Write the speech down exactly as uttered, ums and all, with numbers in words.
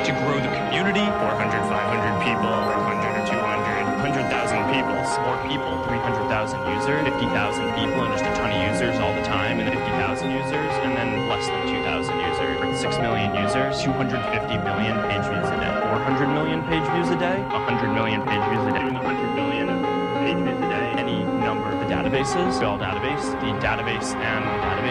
to grow the community. four hundred, five hundred people, one hundred or two hundred, one hundred thousand people. More people, three hundred thousand users, fifty thousand people, and just a ton of users all the time, and then fifty thousand users, and then less than two thousand users. six million users, two hundred fifty million page views a day, four hundred million page views a day, one hundred million page views a day, one hundred million page views a day. Any number of the databases, all database, the database and the database.